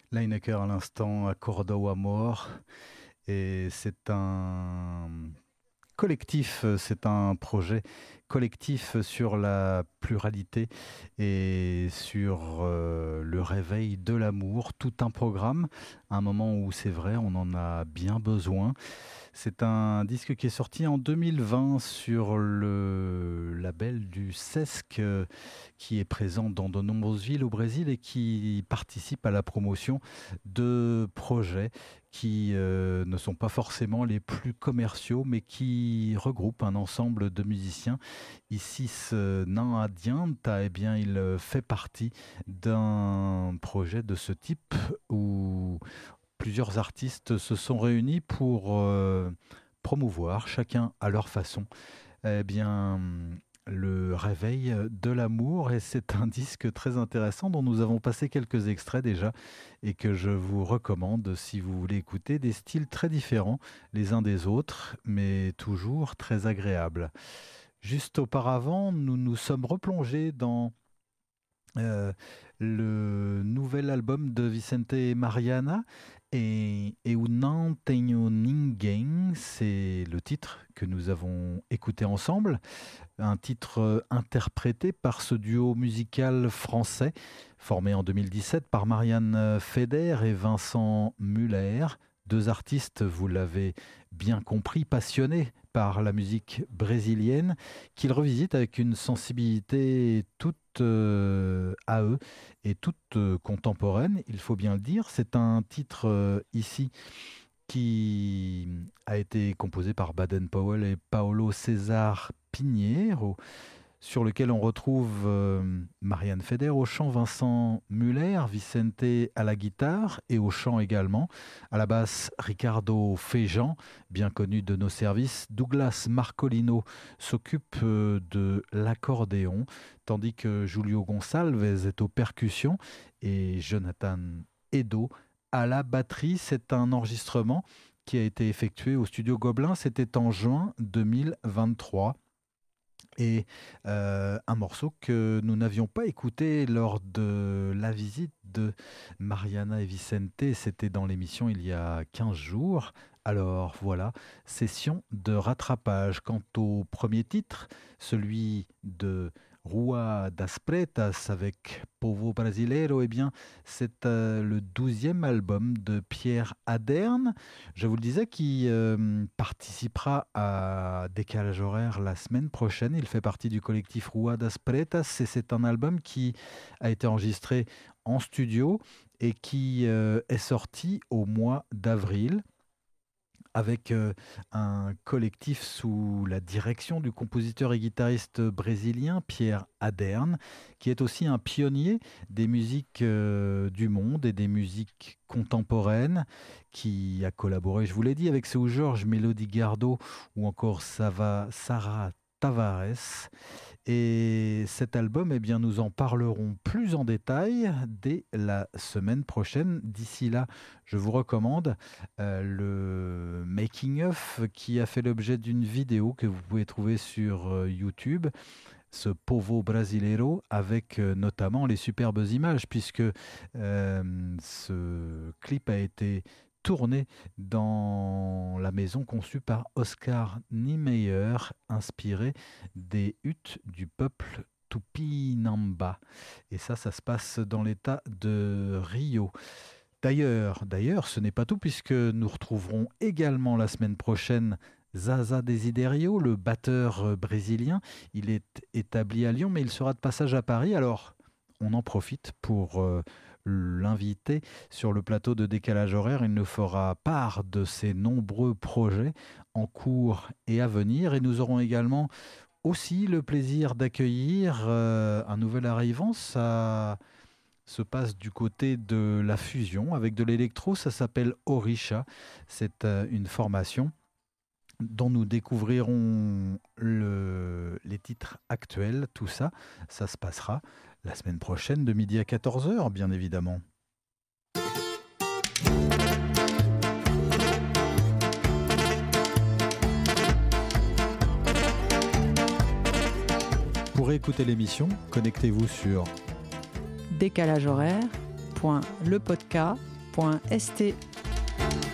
Lineker à l'instant, Accordo Amor. Et c'est un collectif, c'est un projet collectif sur la pluralité et sur le réveil de l'amour. Tout un programme, un moment où c'est vrai, on en a bien besoin. C'est un disque qui est sorti en 2020 sur le label du Sesc, qui est présent dans de nombreuses villes au Brésil et qui participe à la promotion de projets qui ne sont pas forcément les plus commerciaux, mais qui regroupent un ensemble de musiciens. Ici, ce nain Adianta, eh bien, il fait partie d'un projet de ce type où plusieurs artistes se sont réunis pour promouvoir, chacun à leur façon, eh bien, le réveil de l'amour. Et c'est un disque très intéressant dont nous avons passé quelques extraits déjà et que je vous recommande si vous voulez écouter, des styles très différents les uns des autres, mais toujours très agréables. Juste auparavant, nous nous sommes replongés dans euh, le nouvel album de Vicente et Mariana, et Eu Não Tenho Ninguém, c'est le titre que nous avons écouté ensemble, un titre interprété par ce duo musical français formé en 2017 par Marianne Feder et Vincent Muller, deux artistes, vous l'avez bien compris, passionnés par la musique brésilienne, qu'ils revisitent avec une sensibilité toute à eux et toute contemporaine, il faut bien le dire. C'est un titre ici qui a été composé par Baden Powell et Paulo César Pinheiro, sur lequel on retrouve Marianne Feder au chant, Vincent Muller, Vicente à la guitare et au chant également. À la basse, Ricardo Feijão, bien connu de nos services. Douglas Marcolino s'occupe de l'accordéon, tandis que Julio Gonçalves est aux percussions et Jonathan Edo à la batterie. C'est un enregistrement qui a été effectué au studio Gobelin. C'était en juin 2023. Et un morceau que nous n'avions pas écouté lors de la visite de Mariana et Vicente, c'était dans l'émission il y a 15 jours. Alors voilà, session de rattrapage. Quant au premier titre, celui de Rua das Pretas avec Povo Brasileiro, eh bien, c'est le 12e album de Pierre Adern, je vous le disais, qui participera à Décalage horaire la semaine prochaine. Il fait partie du collectif Rua das Pretas et c'est un album qui a été enregistré en studio et qui est sorti au mois d'avril avec un collectif sous la direction du compositeur et guitariste brésilien Pierre Adern, qui est aussi un pionnier des musiques du monde et des musiques contemporaines, qui a collaboré, je vous l'ai dit, avec Seu Jorge, Melody Gardot ou encore Sarah Tavares. Et cet album, eh bien, nous en parlerons plus en détail dès la semaine prochaine. D'ici là, je vous recommande le making-of qui a fait l'objet d'une vidéo que vous pouvez trouver sur YouTube, ce Povo Brasileiro, avec notamment les superbes images, puisque ce clip a été tourné dans la maison conçue par Oscar Niemeyer, inspiré des huttes du peuple Tupinamba. Et ça se passe dans l'état de Rio. D'ailleurs, ce n'est pas tout, puisque nous retrouverons également la semaine prochaine Zaza Desiderio, le batteur brésilien. Il est établi à Lyon, mais il sera de passage à Paris. Alors, on en profite pour l'inviter sur le plateau de Décalage horaire. Il nous fera part de ses nombreux projets en cours et à venir. Et nous aurons également aussi le plaisir d'accueillir un nouvel arrivant. Ça se passe du côté de la fusion avec de l'électro. Ça s'appelle Orisha. C'est une formation dont nous découvrirons les titres actuels. Tout ça, ça se passera la semaine prochaine de midi à 14h, bien évidemment. Pour écouter l'émission, connectez-vous sur décalagehoraire.lepodcast.fr radio.st.